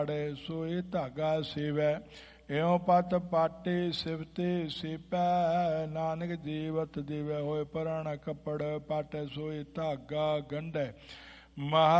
ਸੋਏ ਧਾਗਾ ਸੇਵੈ। ਇਉ ਪਤ ਪਾਟੇ ਸਿਵਤੇ ਸੇਪੈ। ਨਾਨਕ ਜੀਵਤ ਦੇਵੈ ਹੋਏ ਪਰਾਣ ਕੱਪੜ। ਪਾਟੈ ਸੋਏ ਧਾਗਾ ਗੰਢੈ। ਮਹਾ